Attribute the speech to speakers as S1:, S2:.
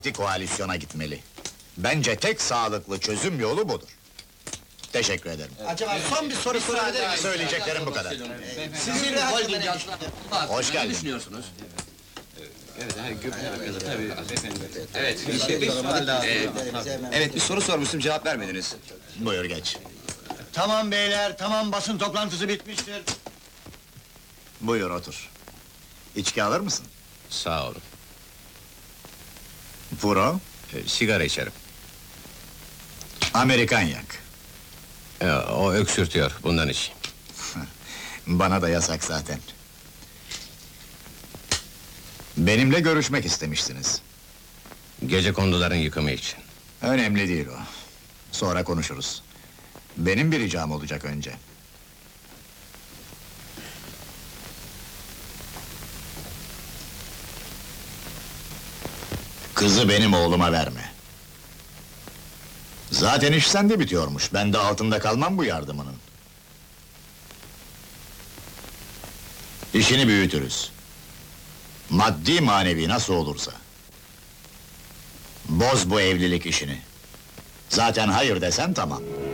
S1: koalisyona gitmeli. Bence tek sağlıklı çözüm yolu budur. Teşekkür ederim.
S2: Acaba son bir soru sorabilir miyim?
S1: Söyleyeceklerim bu kadar.
S2: Sizin holding
S1: Hoş geldin.
S3: Düşünüyorsunuz.
S4: Evet, bir soru sormuştum, cevap vermediniz.
S1: Buyur geç.
S2: Tamam beyler, tamam basın toplantısı bitmiştir.
S1: Buyur otur. İçki alır mısın?
S3: Sağ olun.
S1: Puro,
S3: Sigara içerim.
S1: Amerikan yak.
S3: O öksürtüyor, bundan iç.
S1: Bana da yasak zaten. Benimle görüşmek istemişsiniz.
S3: Gecekonduların yıkımı için.
S1: Önemli değil o. Sonra konuşuruz. Benim bir ricam olacak önce. Kızı benim oğluma verme. Zaten iş sende bitiyormuş. Ben de altında kalmam bu yardımının. İşini büyütürüz. Maddi manevi nasıl olursa. Boz bu evlilik işini. Zaten hayır desen tamam.